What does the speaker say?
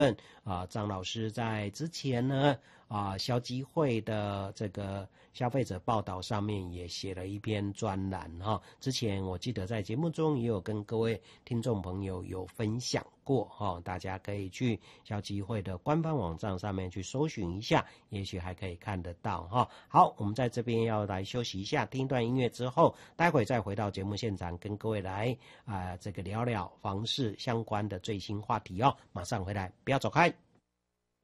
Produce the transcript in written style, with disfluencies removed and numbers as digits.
张老师在之前呢消基会的这个消费者报道上面也写了一篇专栏哈。之前我记得在节目中也有跟各位听众朋友有分享过哈，大家可以去消基会的官方网站上面去搜寻一下，也许还可以看得到哈。好，我们在这边要来休息一下，听一段音乐之后，待会再回到节目现场，跟各位来这个聊聊房市相关的最新话题哦。马上回来，不要走开。